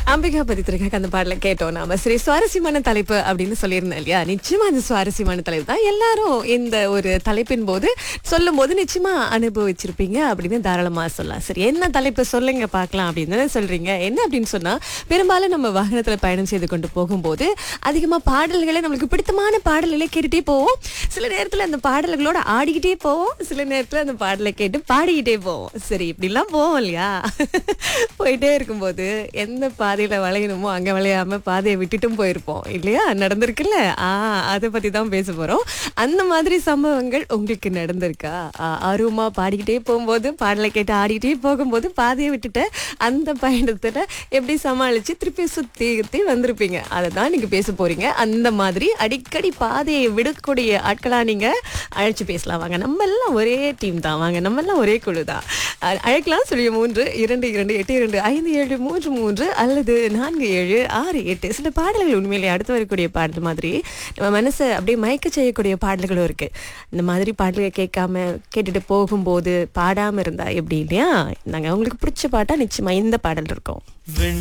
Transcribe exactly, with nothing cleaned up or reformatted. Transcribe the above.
அம்பிகா பதித்திருக்காங்க அந்த பாடல கேட்டோம் நாம. சரி, சுவாரஸ்யமான தலைப்பு அப்படின்னு சொல்லியிருந்தேன் இல்லையா? நிச்சயமா அது சுவாரஸ்யமான தலைப்பு தான். எல்லாரும் இந்த ஒரு தலைப்பின் போது சொல்லும் போது நிச்சயமா அனுபவிச்சிருப்பீங்க அப்படின்னு தாராளமா சொல்லலாம். சரி, என்ன தலைப்பு சொல்லுங்க பார்க்கலாம் அப்படின்னு சொல்றீங்க. என்ன அப்படின்னு சொன்னா, பெரும்பாலும் நம்ம வாகனத்துல பயணம் செய்து கொண்டு போகும்போது அதிகமா பாடல்களை நம்மளுக்கு பிடித்தமான பாடல்களை கேட்டுட்டே போவோம். சில நேரத்துல அந்த பாடல்களோட ஆடிக்கிட்டே போவோம், சில நேரத்துல அந்த பாடலை கேட்டு பாடிக்கிட்டே போவோம். சரி, இப்படிலாம் போவோம் இல்லையா? போயிட்டே இருக்கும்போது எந்த பாதையில வளையணுமோ அங்க வளையாம பாதையை விட்டுட்டும் போயிருப்போம் இல்லையா? நடந்திருக்குல்ல. ஆஹ் அதை பத்தி தான் பேச போறோம். அந்த மாதிரி சம்பவங்கள் உங்களுக்கு நடந்திருக்கா? ஆஹ் ஆர்வமா பாடிக்கிட்டே போகும்போது பாடலை கேட்டு ஆடிக்கிட்டே போகும்போது பாதையை விட்டுட்டு அந்த பயணத்துல எப்படி சமாளிச்சு திருப்பி சுத்தி சுத்தி வந்திருப்பீங்க, அதை தான் நீங்க பேச போறீங்க. அந்த மாதிரி அடிக்கடி பாதையை விடக்கூடிய ஆட்களா நீங்க அழைச்சு பேசலாம். வாங்க, நம்ம எல்லாம் ஒரே டீம் தான். வாங்க, நம்ம எல்லாம் ஒரே குழு தான். அஹ் அழைக்கலாம். சொல்லி மூன்று இரண்டு இரண்டு எட்டு இரண்டு ஐந்து ஏழு மூன்று மூன்று அல்லது நான்கு ஏழு ஆறு எட்டு. சில பாடல்கள் உண்மையிலேயே அடுத்து வரக்கூடிய பாடல் மாதிரி நம்ம மனசை அப்படியே மயக்க செய்யக்கூடிய பாடல்களும் இருக்கு. இந்த மாதிரி பாடல்கள் கேட்காம கேட்டுட்டு போகும்போது பாடாம இருந்தா எப்படி இல்லையா? நாங்க உங்களுக்கு பிடிச்ச பாட்டா நிச்சயமா இந்த பாடல் இருக்கும்.